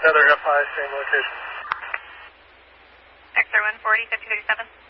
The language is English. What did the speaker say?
Feather up high, same location. X-ray 140, 5037.